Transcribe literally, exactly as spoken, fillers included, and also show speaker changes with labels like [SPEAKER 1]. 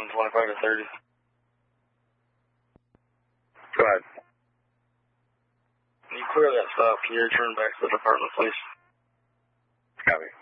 [SPEAKER 1] from twenty-five to thirty.
[SPEAKER 2] Go ahead.
[SPEAKER 1] Can you clear that stop? Can you return back to the department, please?
[SPEAKER 2] Copy.